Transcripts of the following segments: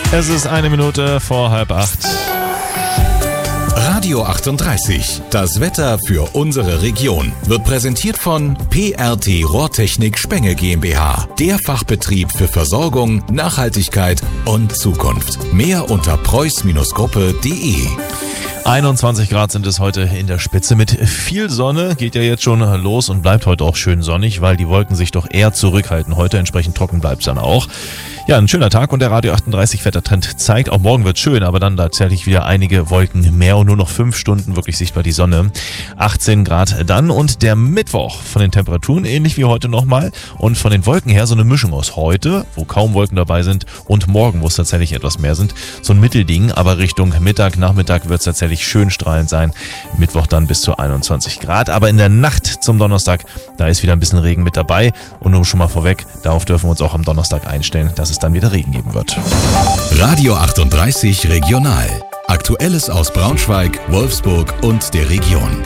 Es ist 1 Minute vor 7:30. Radio 38, das Wetter für unsere Region, wird präsentiert von PRT Rohrtechnik Spenge GmbH, der Fachbetrieb für Versorgung, Nachhaltigkeit und Zukunft. Mehr unter preuß-gruppe.de. 21 Grad sind es heute in der Spitze mit viel Sonne. Geht ja jetzt schon los und bleibt heute auch schön sonnig, weil die Wolken sich doch eher zurückhalten. Heute entsprechend trocken bleibt es dann auch. Ja, ein schöner Tag und der Radio 38 Wettertrend zeigt, auch morgen wird schön, aber dann tatsächlich wieder einige Wolken mehr und nur noch 5 Stunden wirklich sichtbar die Sonne. 18 Grad dann und der Mittwoch von den Temperaturen ähnlich wie heute nochmal und von den Wolken her so eine Mischung aus heute, wo kaum Wolken dabei sind, und morgen, wo es tatsächlich etwas mehr sind. So ein Mittelding, aber Richtung Mittag, Nachmittag wird es tatsächlich schön strahlend sein. Mittwoch dann bis zu 21 Grad, aber in der Nacht zum Donnerstag, da ist wieder ein bisschen Regen mit dabei und nur schon mal vorweg, darauf dürfen wir uns auch am Donnerstag einstellen, dass es dann wieder Regen geben wird. Radio 38 Regional. Aktuelles aus Braunschweig, Wolfsburg und der Region.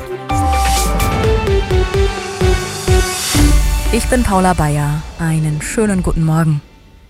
Ich bin Paula Bayer. Einen schönen guten Morgen.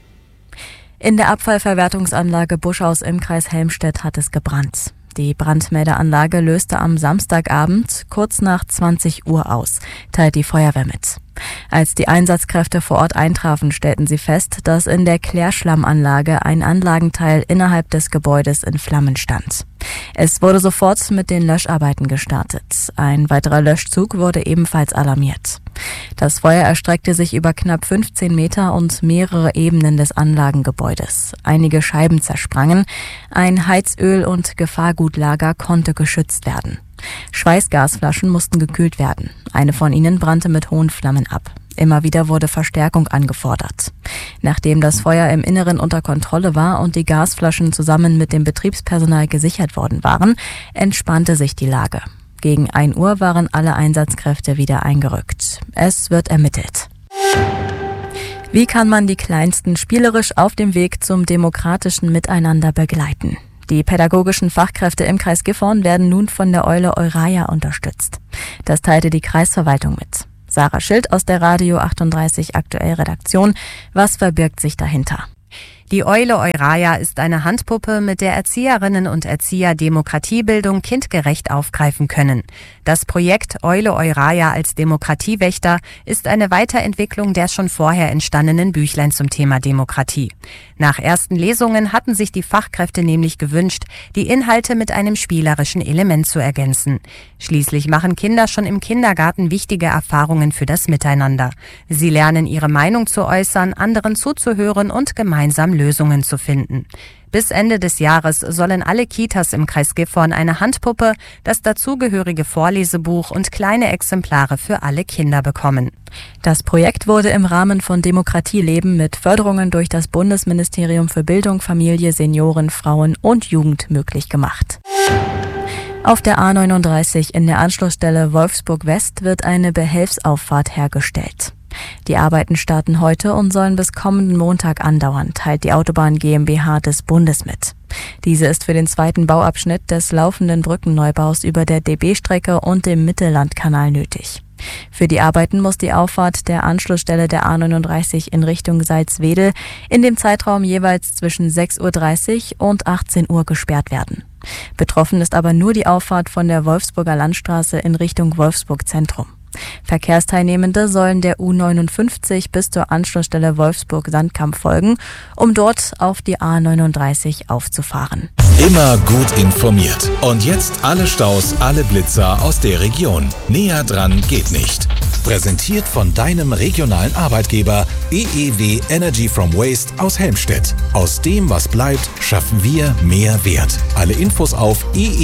In der Abfallverwertungsanlage Buschhaus im Kreis Helmstedt hat es gebrannt. Die Brandmeldeanlage löste am Samstagabend kurz nach 20 Uhr aus, teilt die Feuerwehr mit. Als die Einsatzkräfte vor Ort eintrafen, stellten sie fest, dass in der Klärschlammanlage ein Anlagenteil innerhalb des Gebäudes in Flammen stand. Es wurde sofort mit den Löscharbeiten gestartet. Ein weiterer Löschzug wurde ebenfalls alarmiert. Das Feuer erstreckte sich über knapp 15 Meter und mehrere Ebenen des Anlagengebäudes. Einige Scheiben zersprangen, ein Heizöl- und Gefahrgutlager konnte geschützt werden. Schweißgasflaschen mussten gekühlt werden. Eine von ihnen brannte mit hohen Flammen ab. Immer wieder wurde Verstärkung angefordert. Nachdem das Feuer im Inneren unter Kontrolle war und die Gasflaschen zusammen mit dem Betriebspersonal gesichert worden waren, entspannte sich die Lage. Gegen 1 Uhr waren alle Einsatzkräfte wieder eingerückt. Es wird ermittelt. Wie kann man die Kleinsten spielerisch auf dem Weg zum demokratischen Miteinander begleiten? Die pädagogischen Fachkräfte im Kreis Gifhorn werden nun von der Eule Euraya unterstützt. Das teilte die Kreisverwaltung mit. Sarah Schild aus der Radio 38 Aktuell Redaktion. Was verbirgt sich dahinter? Die Eule Euraya ist eine Handpuppe, mit der Erzieherinnen und Erzieher Demokratiebildung kindgerecht aufgreifen können. Das Projekt Eule Euraya als Demokratiewächter ist eine Weiterentwicklung der schon vorher entstandenen Büchlein zum Thema Demokratie. Nach ersten Lesungen hatten sich die Fachkräfte nämlich gewünscht, die Inhalte mit einem spielerischen Element zu ergänzen. Schließlich machen Kinder schon im Kindergarten wichtige Erfahrungen für das Miteinander. Sie lernen, ihre Meinung zu äußern, anderen zuzuhören und gemeinsam Lösungen zu finden. Bis Ende des Jahres sollen alle Kitas im Kreis Gifhorn eine Handpuppe, das dazugehörige Vorlesebuch und kleine Exemplare für alle Kinder bekommen. Das Projekt wurde im Rahmen von Demokratieleben mit Förderungen durch das Bundesministerium für Bildung, Familie, Senioren, Frauen und Jugend möglich gemacht. Auf der A39 in der Anschlussstelle Wolfsburg West wird eine Behelfsauffahrt hergestellt. Die Arbeiten starten heute und sollen bis kommenden Montag andauern, teilt die Autobahn GmbH des Bundes mit. Diese ist für den zweiten Bauabschnitt des laufenden Brückenneubaus über der DB-Strecke und dem Mittellandkanal nötig. Für die Arbeiten muss die Auffahrt der Anschlussstelle der A39 in Richtung Salzwedel in dem Zeitraum jeweils zwischen 6:30 Uhr und 18 Uhr gesperrt werden. Betroffen ist aber nur die Auffahrt von der Wolfsburger Landstraße in Richtung Wolfsburg Zentrum. Verkehrsteilnehmende sollen der U59 bis zur Anschlussstelle Wolfsburg-Sandkamp folgen, um dort auf die A39 aufzufahren. Immer gut informiert. Und jetzt alle Staus, alle Blitzer aus der Region. Näher dran geht nicht. Präsentiert von deinem regionalen Arbeitgeber EEW Energy from Waste aus Helmstedt. Aus dem, was bleibt, schaffen wir mehr Wert. Alle Infos auf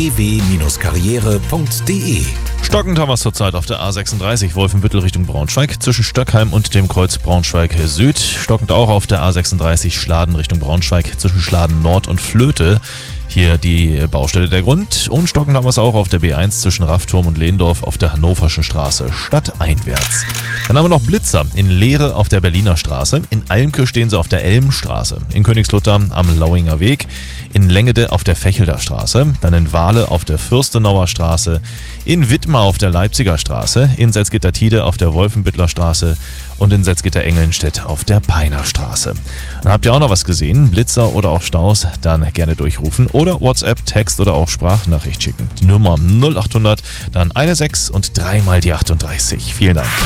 eew-karriere.de. Stockend haben wir es zurzeit auf der A36 Wolfenbüttel Richtung Braunschweig zwischen Stöckheim und dem Kreuz Braunschweig Süd. Stockend auch auf der A36 Schladen Richtung Braunschweig zwischen Schladen Nord und Flöte. Hier die Baustelle der Grund. Und stockend haben wir es auch auf der B1 zwischen Raffturm und Lehndorf auf der Hannoverschen Straße stadteinwärts. Dann haben wir noch Blitzer in Lehre auf der Berliner Straße. In Almke stehen sie auf der Elmstraße. In Königslutter am Lauinger Weg. In Lengede auf der Fechelder Straße. Dann in Wahle auf der Fürstenauer Straße. In Wittmar auf der Leipziger Straße. In Salzgitter-Tide auf der Wolfenbüttler Straße. und in Salzgitter-Engelnstedt auf der Peinerstraße. Dann habt ihr auch noch was gesehen? Blitzer oder auch Staus? Dann gerne durchrufen oder WhatsApp, Text oder auch Sprachnachricht schicken. Die Nummer 0800, dann 16 und 3 mal die 38. Vielen Dank.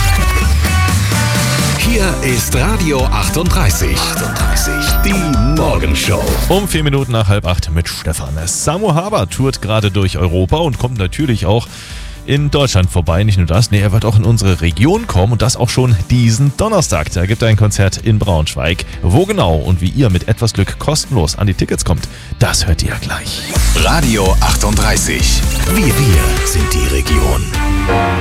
Hier ist Radio 38. Die Morgenshow. Um 4 Minuten nach 7:30 mit Stefan. Samu Haber tourt gerade durch Europa und kommt natürlich auch in Deutschland vorbei. Nicht nur das, er wird auch in unsere Region kommen und das auch schon diesen Donnerstag. Da gibt er ein Konzert in Braunschweig. Wo genau und wie ihr mit etwas Glück kostenlos an die Tickets kommt, das hört ihr gleich. Radio 38. Wir sind die Region.